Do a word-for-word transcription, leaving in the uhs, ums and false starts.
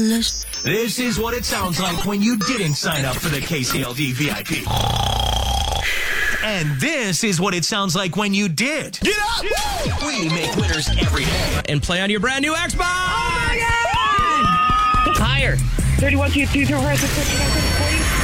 This is what it sounds like when you didn't sign up for the K C L D V I P. And this is what it sounds like when you did. Get up! Yeah. We make winners every day. And play on your brand new Xbox! Oh my God! Higher. thirty-one, two, two, three, four, six, seven, eight, nine, ten,